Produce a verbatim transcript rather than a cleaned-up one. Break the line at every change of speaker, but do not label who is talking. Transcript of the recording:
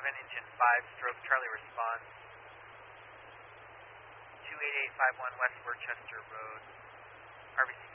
seven, engine five, stroke Charlie response. two eight eight five one West Worcester Road, R B C